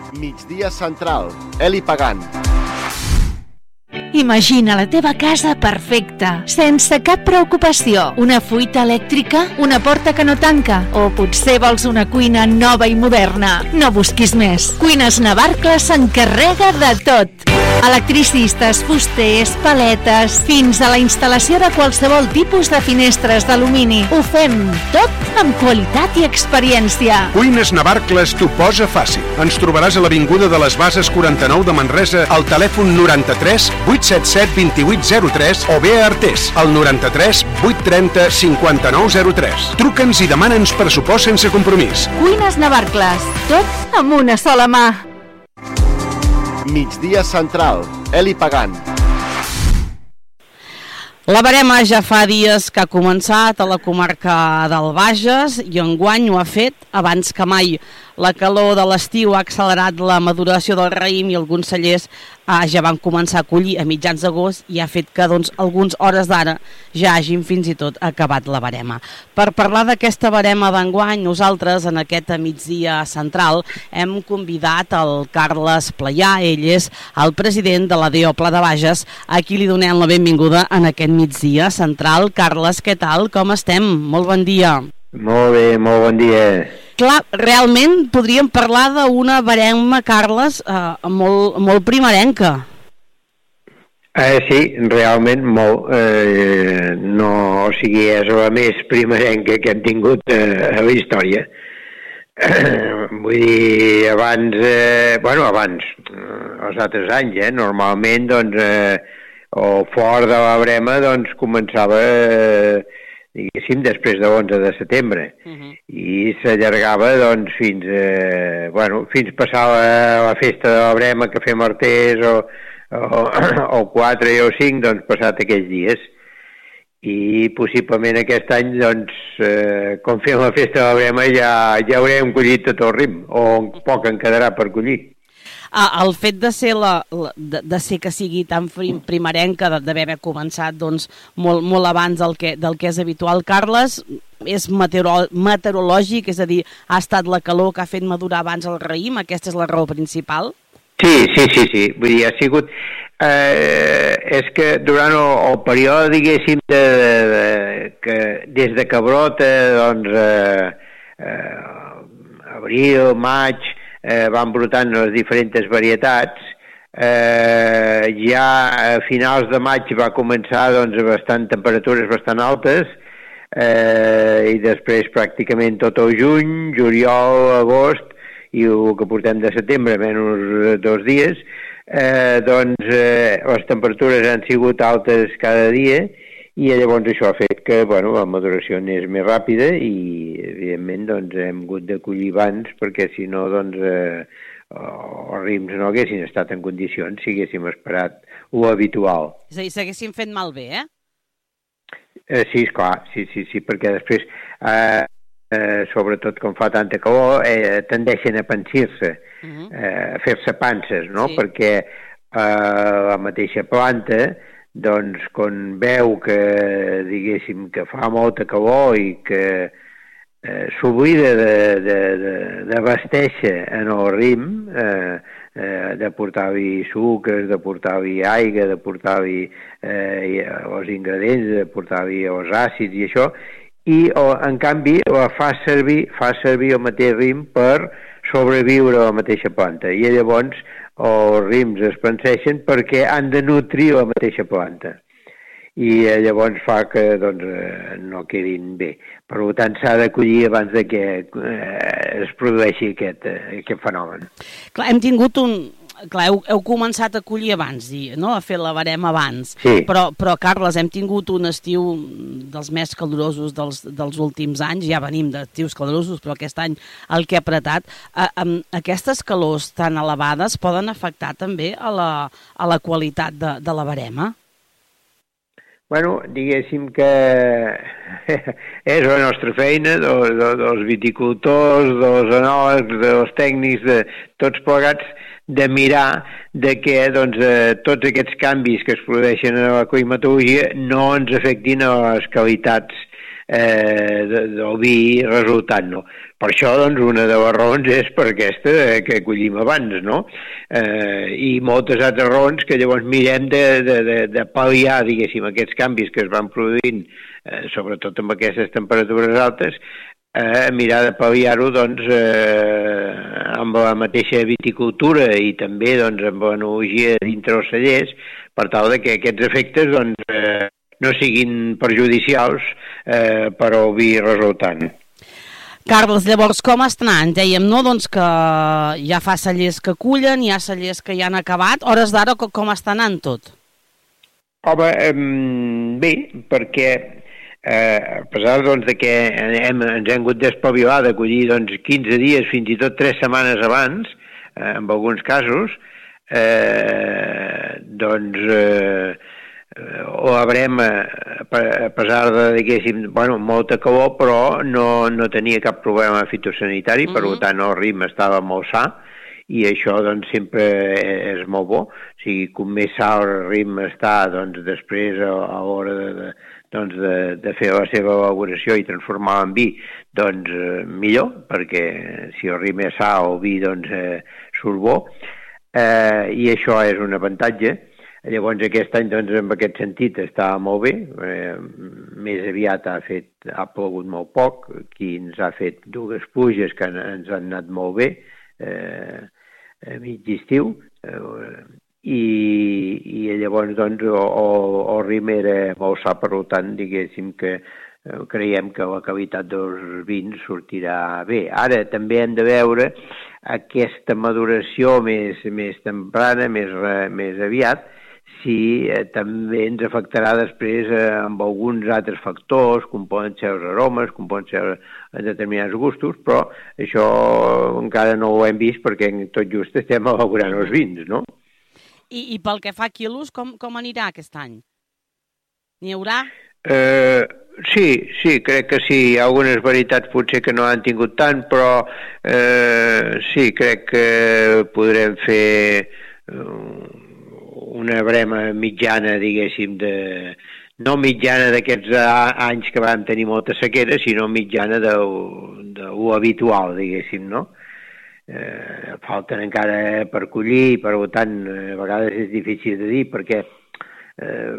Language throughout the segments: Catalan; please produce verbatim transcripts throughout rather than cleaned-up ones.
Migdia Central, Eli Pagant. Imagina la teva casa perfecta, sense cap preocupació. Una fuita elèctrica, una porta que no tanca, o potser vols una cuina nova i moderna. No busquis més. Cuines Navarcles s'encarrega de tot. Electricistes, fusters, paletes, fins a la instal·lació de qualsevol tipus de finestres d'alumini. Ho fem tot amb qualitat i experiència. Cuines Navarcles t'ho posa fàcil. Ens trobaràs a l'Avinguda de les Bases quaranta-nou de Manresa al telèfon noranta-tres vuit set set vint vuit zero tres o bé a Artés al noranta-tres vuit trenta cinquanta-nou zero tres. Truca'ns i demana'ns pressupost sense compromís. Cuines Navarcles, tot amb una sola mà. Migdia Central, Eli Pagant. La verema ja fa dies que ha començat a la comarca del Bages i enguany ho ha fet abans que mai. La calor de l'estiu ha accelerat la maduració del raïm i alguns cellers ah, ja van començar a collir a mitjans d'agost i ha fet que doncs, algunes hores d'ara ja hagin fins i tot acabat la verema. Per parlar d'aquesta verema d'enguany, nosaltres en aquest migdia central hem convidat el Carles Playà. Ell és el president de la D O Pla de Bages, a qui li donem la benvinguda en aquest migdia central. Carles, què tal? Com estem? Molt bon dia. Molt bé, molt bon dia. Clar, realment podríem parlar d'una verema, Carles, eh, molt, molt primerenca. Eh, sí, realment molt. Eh, no, o sigui, és la més primerenca que hem tingut eh, a la història. Eh, vull dir, abans, eh, bueno, abans, eh, els altres anys, eh, normalment, doncs, eh, o fora de la verema, doncs, començava... Eh, diguéssim, després de l'onze de setembre, uh-huh. i s'allargava doncs, fins, eh, bueno, fins passar la, la festa de la Brema que fem Artés, o, o, o quatre o cinc, doncs, passat aquells dies. I possiblement aquest any, doncs, eh, com fem la festa de la Brema, ja, ja haurem collit tot el rim, o poc en quedarà per collir. Ah, el fet de ser, la, la, de, de ser que sigui tan primerenca, d'haver començat doncs, molt, molt abans del que, del que és habitual, Carles, és meteoro, meteorològic, és a dir, ha estat la calor que ha fet madurar abans el raïm, aquesta és la raó principal? Sí, sí, sí, sí. Vull dir, ha sigut... Eh, és que durant el, el període, diguéssim, de, de, de, que des de que brota, doncs, eh, eh, abril, maig... Eh, van brotant les diferents varietats. Eh, ja a finals de maig va començar doncs, bastant temperatures bastant altes, eh, i després pràcticament tot el juny, juliol, agost i el que portem de setembre, menys dos dies, eh, doncs eh, les temperatures han sigut altes cada dia, i llavors això ha fet que bueno, la maduració n'és més ràpida i evidentment doncs, hem hagut de collir abans perquè si no doncs, eh, els rims no haguessin estat en condicions si haguéssim esperat lo habitual. És a dir, s'haguessin fet malbé, eh? eh? Sí, esclar, sí, sí, sí, perquè després, eh, eh, sobretot quan fa tanta calor, eh, tendeixen a pansir-se, uh-huh. eh, a fer-se panses, no? Sí. Perquè eh, la mateixa planta doncs quan veu que, diguéssim, que fa molta calor i que eh, s'oblida de, de, de, d'abastèixer en el rim, eh, eh, de portar-hi sucres, de portar-hi aigua, de portar-hi eh, els ingredients, de portar-hi els àcids i això, i o, en canvi la fa servir, fa servir el mateix rim per sobreviure a la mateixa planta, i llavors els rims es panseixen perquè han de nutrir la mateixa planta i llavors fa que doncs, no quedin bé. Per tant, s'ha de collir abans de que eh, es produeixi aquest, aquest fenomen. Clar, hem tingut un... Clar, heu, heu començat a collir abans, no? A fer la verema abans, sí. però, però, Carles, hem tingut un estiu dels més calorosos dels, dels últims anys, ja venim d'estius calorosos, però aquest any el que ha apretat. A, a, aquestes calors tan elevades poden afectar també a la, a la qualitat de, de la verema? Bueno, diguéssim que és la nostra feina, dels, dels viticultors, dels enòlegs, dels tècnics, de tots plegats, de mirar de que doncs, eh, tots aquests canvis que es produeixen a la climatologia no ens afectin a les qualitats eh, del vi resultant, no? Per això, doncs, una de les raons és per aquesta que collim abans, no? Eh, I moltes altres raons que llavors mirem de, de, de, de pal·liar, diguéssim, aquests canvis que es van produint, eh, sobretot amb aquestes temperatures altes, eh, mirar de pal·liar-ho, doncs, eh, amb la mateixa viticultura i també, doncs, amb l'analogia dintre els cellers, per tal de que aquests efectes, doncs, eh, no siguin perjudicials eh, per al vi resultant. Carles, llavors com està anant? Dèiem, no?, doncs que ja fa cellers que cullen, hi ha cellers que ja han acabat. Hores d'ara, com està anant tot? Home, bé, perquè eh, a pesar, doncs, de que hem, ens hem hagut d'espavilar de collir, doncs, quinze dies, fins i tot tres setmanes abans, eh, en alguns casos, eh, doncs... Eh, o haurem, a pesar de, diguéssim, bueno, molta calor, però no, no tenia cap problema fitosanitari, mm-hmm. Per tant el ritme estava molt sa, i això, doncs, sempre és molt bo. O sigui, com més sa el ritme està, doncs, després, a, a l'hora de, de, doncs, de, de fer la seva elaboració i transformar en vi, doncs, eh, millor, perquè si el ritme és sa, el vi, doncs, eh, surt bo, eh, i això és un avantatge. Llavors aquest any, doncs, en aquest sentit està molt bé, eh, més aviat ha fet, ha plogut molt poc, aquí ens ha fet dues pluges que ens han anat molt bé, eh, a mig estiu, eh, i, i llavors, doncs, el, el ritme era molt sa, per tant, diguéssim que eh, creiem que la qualitat dels vins sortirà bé. Ara també hem de veure aquesta maduració més, més temprana, més, més aviat, si eh, també ens afectarà després eh, amb alguns altres factors, com poden ser els aromes, com poden ser determinats gustos, però això encara no ho hem vist perquè tot just estem elaborant els vins, no? I, i pel que fa a quilos, com, com anirà aquest any? N'hi haurà? Eh, sí, sí, crec que sí. Hi ha algunes varietats potser que no han tingut tant, però eh, sí, crec que podrem fer... Eh, una brema mitjana, diguéssim, de... no mitjana d'aquests anys que vam tenir molta sequera, sinó mitjana de, de lo habitual, diguéssim, no? Eh, falten encara per collir, per tant, a vegades és difícil de dir, perquè eh,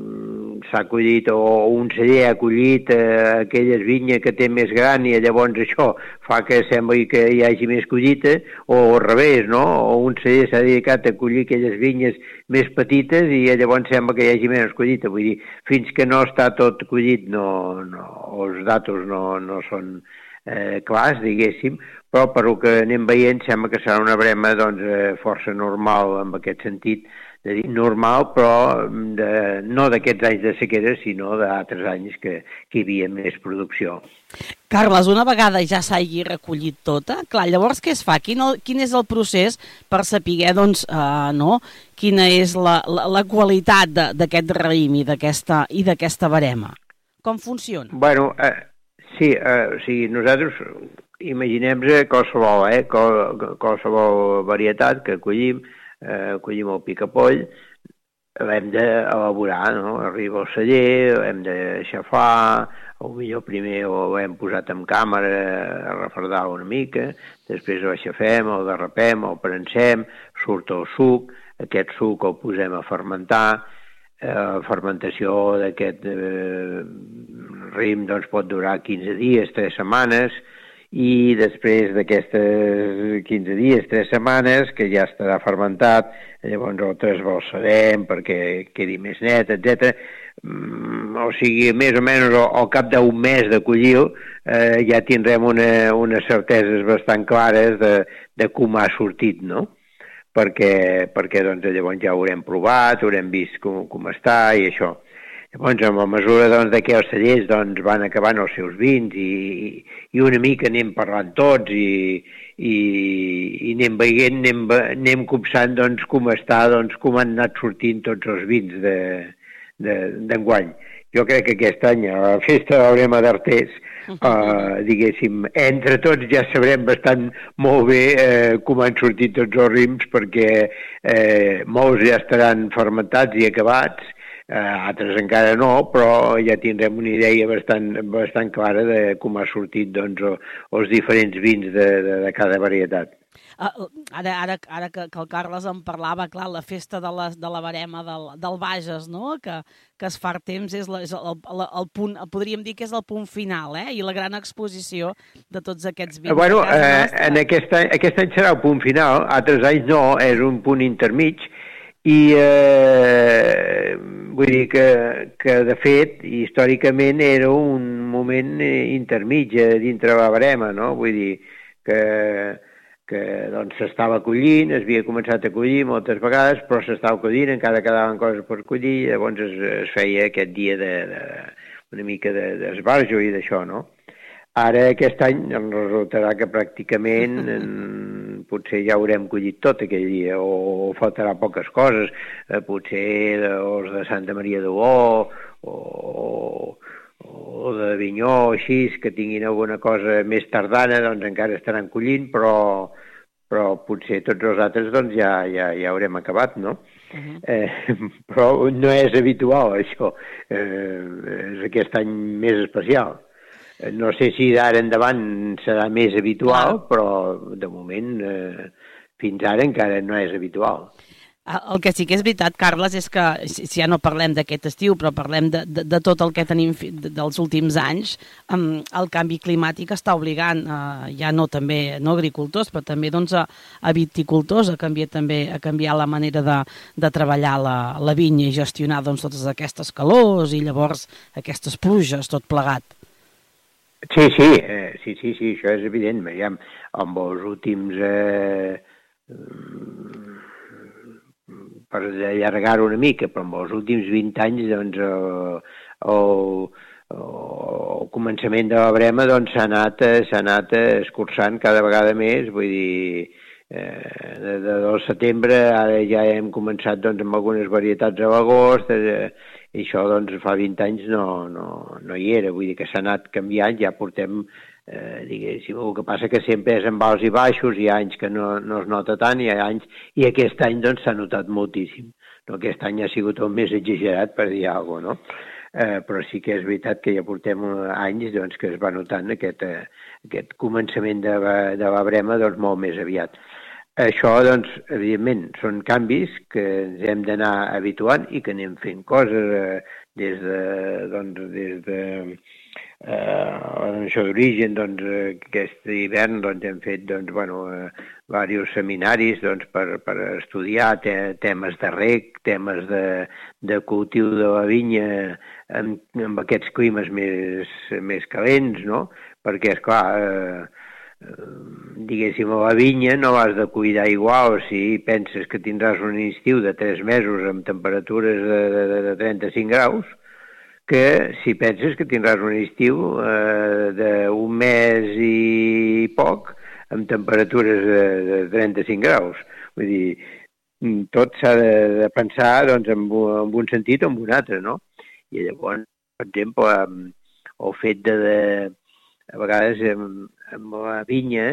s'ha collit, o un celler ha collit eh, aquelles vinyes que té més gran i llavors això fa que sembli que hi hagi més collita, o al revés, no? O un celler s'ha dedicat a collir aquelles vinyes més petites i llavors sembla que hi hagi menys collita. Vull dir, fins que no està tot collit, no, no, els datos no, no són eh, clars, diguéssim, però per el que anem veient sembla que serà una brema, doncs, eh, força normal en aquest sentit, de dir, normal, però de, no d'aquests anys de sequera, sinó d'altres anys que, que hi havia més producció. Carles, una vegada ja s'hagi recollit tota, clar, llavors què es fa? Quin, el, quin és el procés per saber, doncs, uh, no, quina és la, la, la qualitat d'aquest raïm i d'aquesta i d'aquesta barema? Com funciona? Bueno, eh, sí, eh, sí, nosaltres imaginem-nos qualsevol, eh, qualsevol varietat que collim, eh, collim el picapoll, l'hem d'elaborar, no? Arriba al celler, hem d'aixafar, o millor primer ho hem posat en càmera a refredar una mica, després ho aixafem, el derrapem, el prensem, surt el suc, aquest suc el posem a fermentar, la eh, fermentació d'aquest eh, raïm doncs, pot durar quinze dies, tres setmanes, i després d'aquestes quinze dies, tres setmanes, que ja estarà fermentat, llavors el trasbalsarem perquè quedi més net, etcètera. Mm, o sigui, més o menys al cap d'un mes de collir eh, ja tindrem una, unes certeses bastant clares de, de com ha sortit, no? Perquè, perquè doncs, llavors ja ho haurem provat, haurem vist com, com està i això. Llavors, amb la mesura doncs, de que els cellers doncs, van acabant els seus vins i, i una mica anem parlant tots i, i, i anem veient, anem, anem copsant doncs, com està, doncs, com han anat sortint tots els vins d'enguany. Jo crec que aquest any, a la festa de la Brema d'Artés, uh, diguéssim, entre tots ja sabrem bastant molt bé eh, com han sortit tots els raïms, perquè eh, molts ja estaran fermentats i acabats, altres encara no, però ja tindrem una idea bastant, bastant clara de com ha sortit doncs, els diferents vins de, de, de cada varietat. Uh, ara ara, ara que, que el Carles em parlava, clar, la festa de la, de la Verema del, del Bages, no? que, que es fa temps, és, la, és el, el, el punt, podríem dir que és el punt final, eh? I la gran exposició de tots aquests vins. Bueno, eh, en aquest any, aquest any serà el punt final, altres anys no, és un punt intermig, i eh, vull dir que, que de fet, històricament era un moment intermig dintre la Verema, no? Vull dir que que doncs s'estava collint, es havia començat a collir moltes vegades, però s'estava collint, encara quedaven coses per collir, llavors es, es feia aquest dia de, de una mica d'esbarjo i d'això, no? Ara, aquest any, em resultarà que pràcticament en, potser ja haurem collit tot aquell dia, o, o faltarà poques coses, eh, potser els de Santa Maria d'Oló, o... o de Vinyó, així, que tinguin alguna cosa més tardana, doncs encara estaran collint, però, però potser tots els altres doncs ja, ja, ja haurem acabat, no? Uh-huh. eh, però no és habitual, això. Eh, és aquest any més especial. Eh, no sé si d'ara endavant serà més habitual, però de moment, eh, fins ara encara no és habitual. El que sí que és veritat, Carles, és que, si ja no parlem d'aquest estiu, però parlem de, de, de tot el que tenim de, dels últims anys, um, el canvi climàtic està obligant, uh, ja no també no agricultors, però també doncs, a, a viticultors a canviar, també, a canviar la manera de, de treballar la, la vinya i gestionar doncs, totes aquestes calors i llavors aquestes pluges, tot plegat. Sí, sí, eh, sí, sí, sí, això és evident. Veiem, amb els últims... Eh, per allargar-ho una mica, però en els últims vint anys, doncs, el, el, el començament de la Verema doncs, s'ha anat, s'ha anat escurçant cada vegada més, vull dir, eh, de, de, del setembre ara ja hem començat doncs, amb algunes varietats a l'agost, eh, i això doncs, fa vint anys no, no, no hi era, vull dir que s'ha anat canviant, ja portem... Eh, diguéssim, el que passa que sempre és en alts i baixos, hi ha anys que no, no es nota tant, hi ha anys, i aquest any doncs s'ha notat moltíssim. No, aquest any ha sigut el més exagerat, per dir alguna cosa, no? Eh, però sí que és veritat que ja portem anys doncs, que es va notant aquest, eh, aquest començament de, de la Verema doncs, molt més aviat. Això, doncs, evidentment, són canvis que ens hem d'anar habituant i que anem fent coses eh, des de... Doncs, des de Uh, la denominació d'origen, doncs, aquest hivern doncs, hem fet doncs, bueno, uh, diversos seminaris doncs, per, per estudiar te temes de reg, temes de, de cultiu de la vinya amb, amb aquests climes més, més calents, no? Perquè, esclar, uh, uh, diguéssim, a la vinya no l'has de cuidar igual si penses que tindràs un estiu de tres mesos amb temperatures de, de, de trenta-cinc graus, que si penses que tindràs un estiu eh, d'un mes i poc amb temperatures de, de trenta-cinc graus. Vull dir, tot s'ha de, de pensar doncs, en, en un sentit o en un altre, no? I llavors, per exemple, el fet de, de a vegades amb, amb la vinya,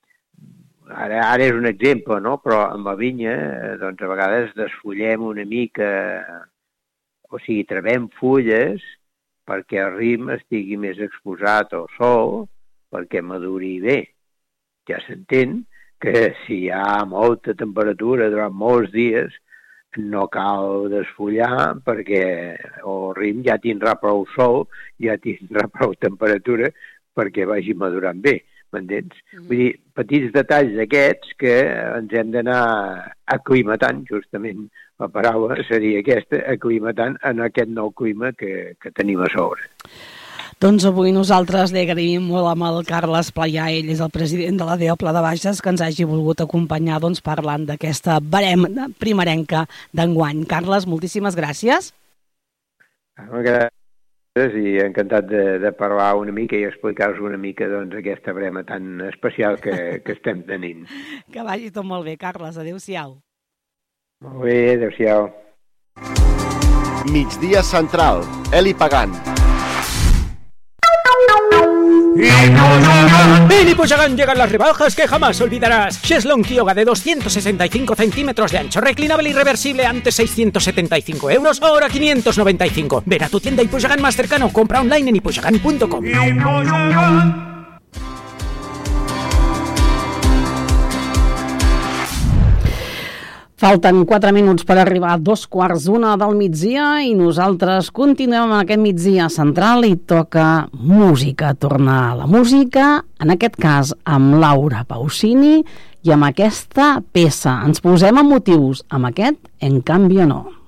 ara, ara és un exemple, no? Però amb la vinya, doncs a vegades desfullem una mica... O sigui, trebem fulles perquè el rim estigui més exposat al sol, perquè maduri bé. Ja s'entén que si hi ha molta temperatura durant molts dies, no cal desfullar perquè el rim ja tindrà prou sol, ja tindrà prou temperatura perquè vagi madurant bé. M'entens? Mm-hmm. Vull dir, petits detalls d'aquests que ens hem d'anar aclimatant, justament la paraula seria aquesta, aclimatant en aquest nou clima que, que tenim a sobre. Doncs avui nosaltres li agraïm molt amb el Carles Playà, ell és el president de la D E O Pla de Bages, que ens hagi volgut acompanyar doncs, parlant d'aquesta Verema primerenca d'enguany. Carles, moltíssimes gràcies. Gràcies. I encantat de, de parlar una mica i explicar-vos una mica doncs, aquesta Verema tan especial que, que estem tenint. Que vagi tot molt bé, Carles. Adéu-siau. Molt bé, adéu-siau. Migdia Central, Eli Pagant. En Ipoyagan llegan las rebajas que jamás olvidarás. Cheslong Kyoga de doscientos sesenta y cinco centímetros de ancho, reclinable y reversible, antes seiscientos setenta y cinco euros, ahora quinientos noventa y cinco. Ven a tu tienda Ipoyagan más cercano, compra online en ipoyagan punto com. Falten quatre minuts per arribar a dos quarts d'una del migdia i nosaltres continuem amb aquest migdia central i toca música, tornar a la música, en aquest cas amb Laura Pausini i amb aquesta peça. Ens posem amb motius, amb aquest En Cambio No.